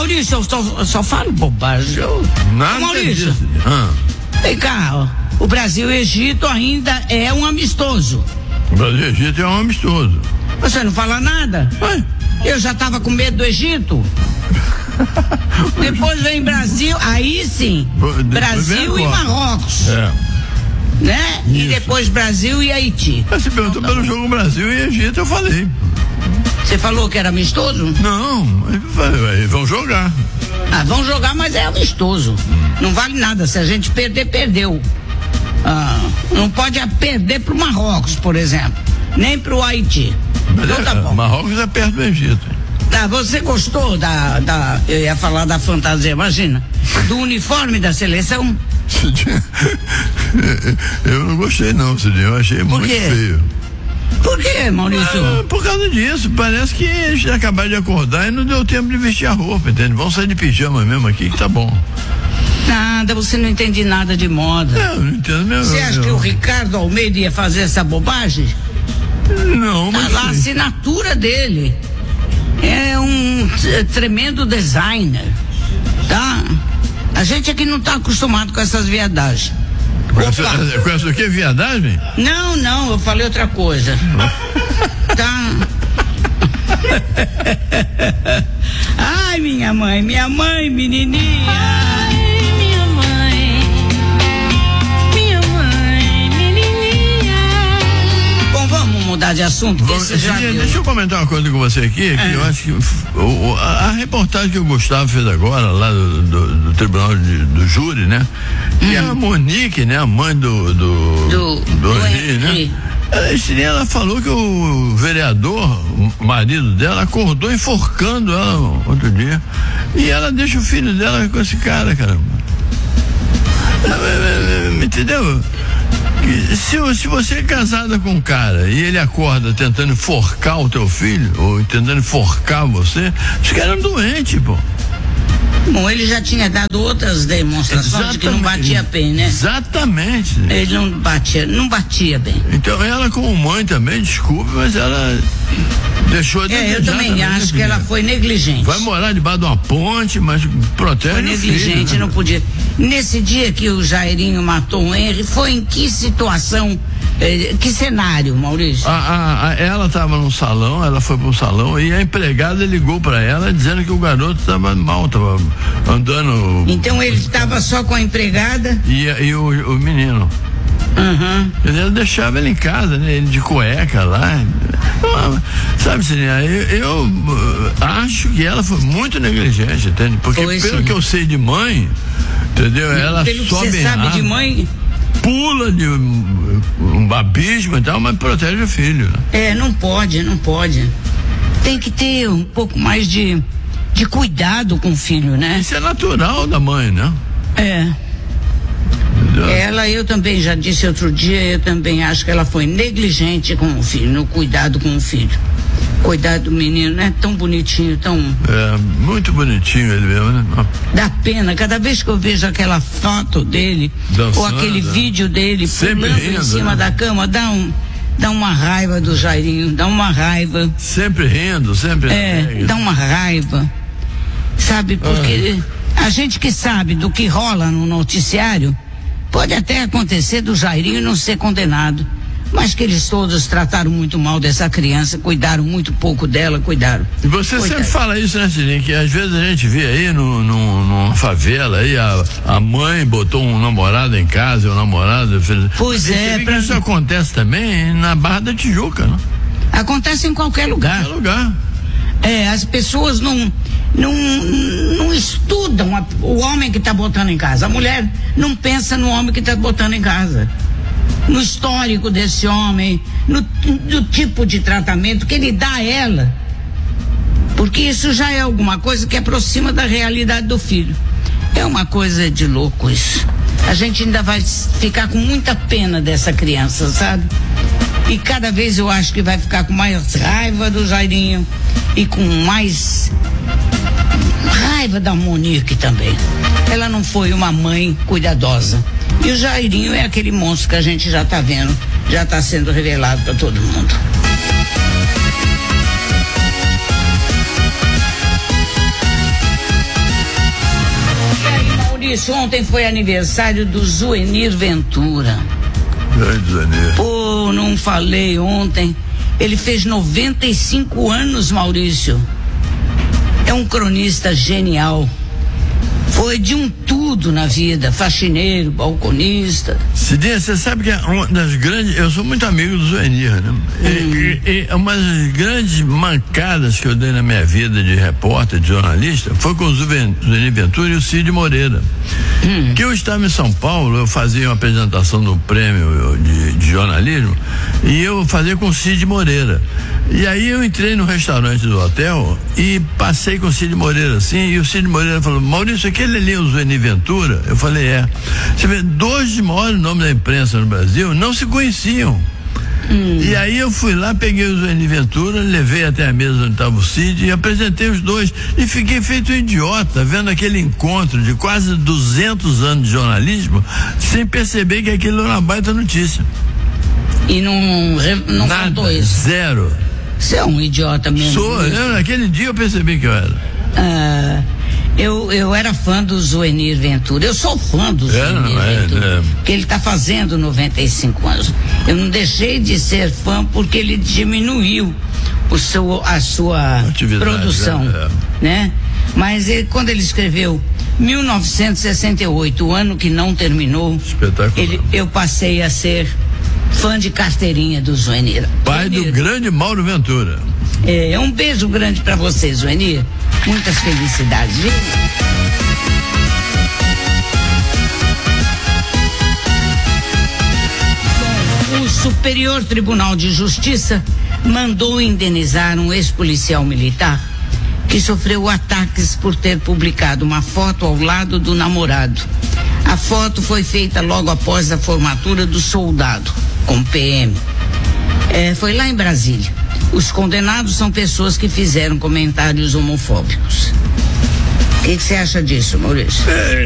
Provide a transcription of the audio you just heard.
Maurício, eu só falo bobagem. Nada Maurício, vem cá, ó. O Brasil e o Egito ainda é um amistoso. O Brasil e o Egito é um amistoso. Você não fala nada? Ué? Eu já tava com medo do Egito. Depois vem Brasil, aí sim. Brasil e Marrocos. Né? Isso. E depois Brasil e Haiti. Mas você perguntou pelo jogo Brasil e Egito, eu falei. Você falou que era amistoso? Não, vão jogar. Vão jogar, mas é amistoso. Não vale nada. Se a gente perder, perdeu. Não pode perder pro Marrocos, por exemplo. Nem pro Haiti. Então tá bom. Marrocos é perto do Egito. Você gostou eu ia falar da fantasia, imagina, do uniforme da seleção? Eu não gostei não, Cidinho, eu achei muito feio. Por quê, Maurício? Por causa disso, parece que eles acabaram de acordar e não deu tempo de vestir a roupa, entende? Vão sair de pijama mesmo aqui, que tá bom. Nada, você não entende nada de moda. Não entendo mesmo. Você acha que o Ricardo Almeida ia fazer essa bobagem? Não, mas... Tá lá a assinatura dele. É um tremendo designer, tá? A gente aqui não tá acostumado com essas viadagens. Com essa o que, viadagem? Não, eu falei outra coisa. Tá? Ai, minha mãe, menininha. Mudar de assunto. Deixa eu comentar uma coisa com você aqui, que eu acho que a reportagem que o Gustavo fez agora, lá do Tribunal do Júri, né? Que é a Monique, né? A mãe do Henri, né? Ela falou que o vereador, o marido dela, acordou enforcando ela outro dia. E ela deixa o filho dela com esse cara, caramba. Entendeu? Se você é casada com um cara e ele acorda tentando enforcar o teu filho, ou tentando enforcar você, esse cara é um doente, pô. Bom, ele já tinha dado outras demonstrações de que não batia bem, né? Exatamente. Ele não batia bem. Então ela como mãe também, desculpe, mas ela deixou de eu também acho que ela foi negligente. Vai morar debaixo de uma ponte, mas protege foi negligente, o filho, né? Não podia. Nesse dia que o Jairinho matou o Henri, foi em que situação, que cenário, Maurício? Ela estava no salão, ela foi pro salão e a empregada ligou para ela dizendo que o garoto estava mal, estava andando. Então ele estava só com a empregada? E o menino. Ela deixava ele em casa, né? Ele de cueca lá. Sabe, Sininha, eu acho que ela foi muito negligente, entende? Porque pelo que eu sei de mãe, entendeu? Ela pelo sobe que você sabe de mãe, pula de um abismo e tal, mas protege o filho. Não pode. Tem que ter um pouco mais de cuidado com o filho, né? Isso é natural da mãe, né? Eu também já disse outro dia, eu também acho que ela foi negligente com o filho, no cuidado com o filho. Coitado do menino, né? Tão bonitinho, tão... muito bonitinho ele mesmo, né? Dá pena, cada vez que eu vejo aquela foto dele, dançando, ou aquele vídeo dele pulando em cima da cama, dá uma raiva do Jairinho, dá uma raiva. Sempre rindo, sempre alegre. Dá uma raiva, sabe, porque a gente que sabe do que rola no noticiário, pode até acontecer do Jairinho não ser condenado, mas que eles todos trataram muito mal dessa criança, cuidaram muito pouco dela, cuidaram. E você sempre fala isso, né, Cidinho? Que às vezes a gente vê aí numa favela aí, a mãe botou um namorado em casa, o namorado fez... Pois isso acontece também na Barra da Tijuca, né? Acontece em qualquer lugar. As pessoas não estudam o homem que está botando em casa. A mulher não pensa no homem que está botando em casa, no histórico desse homem, no tipo de tratamento que ele dá a ela, porque isso já é alguma coisa que aproxima da realidade do filho. É uma coisa de louco isso. A gente ainda vai ficar com muita pena dessa criança, sabe? E cada vez eu acho que vai ficar com mais raiva do Jairinho e com mais raiva da Monique também. Ela não foi uma mãe cuidadosa. E o Jairinho é aquele monstro que a gente já tá vendo, já tá sendo revelado para todo mundo. Maurício, ontem foi aniversário do Zuenir Ventura. Grande Zuenir. Pô, não falei ontem. Ele fez 95 anos, Maurício. É um cronista genial. Foi de um tudo na vida, faxineiro, balconista. Cidinha, você sabe que é uma das grandes, eu sou muito amigo do Zuenir, né? E uma das grandes mancadas que eu dei na minha vida de repórter, de jornalista, foi com o Zuenir Ventura e o Cid Moreira. Que eu estava em São Paulo, eu fazia uma apresentação no prêmio de jornalismo, e eu fazia com o Cid Moreira. E aí eu entrei no restaurante do hotel e passei com o Cid Moreira assim, e o Cid Moreira falou: Maurício, aquele ali é o Zuenir Ventura? Eu falei: é. Você vê, dois de maiores nomes da imprensa no Brasil não se conheciam. E aí eu fui lá, peguei o Zuenir Ventura, levei até a mesa onde estava o Cid e apresentei os dois, e fiquei feito um idiota vendo aquele encontro de quase 200 anos de jornalismo sem perceber que aquilo era uma baita notícia. E não Nada, contou isso? Zero. Você é um idiota mesmo. Naquele dia eu percebi que eu era. Eu era fã do Zuenir Ventura. Eu sou fã do Zuenir Ventura. Porque ele está fazendo 95 anos. Eu não deixei de ser fã porque ele diminuiu a sua produção, né? Mas quando ele escreveu 1968, o ano que não terminou, eu passei a ser fã de carteirinha do Zuenir. Pai do grande Mauro Ventura. Um beijo grande pra você, Zuenir. Muitas felicidades, viu? Bom, o Superior Tribunal de Justiça mandou indenizar um ex-policial militar que sofreu ataques por ter publicado uma foto ao lado do namorado. A foto foi feita logo após a formatura do soldado, com PM. Foi lá em Brasília. Os condenados são pessoas que fizeram comentários homofóbicos. O que você acha disso, Maurício?